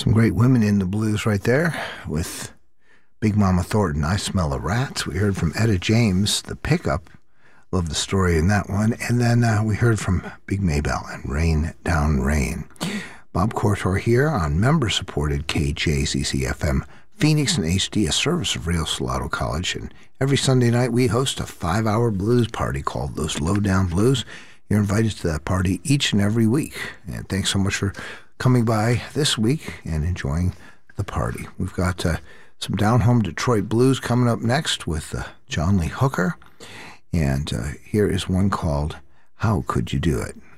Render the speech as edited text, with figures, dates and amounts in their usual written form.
Some great women in the blues right there with Big Mama Thornton, I Smell a Rat. We heard from Etta James, The Pickup. Love the story in that one. And then we heard from Big Maybelle and Rain Down Rain. Bob Cortor here on member-supported KJZZ-FM, Phoenix and HD, a service of Real Salado College. And every Sunday night we host a 5-hour blues party called Those Lowdown Blues. You're invited to that party each and every week. And thanks so much for coming by this week and enjoying the party. We've got some down-home Detroit blues coming up next with John Lee Hooker. And here is one called How Could You Do It?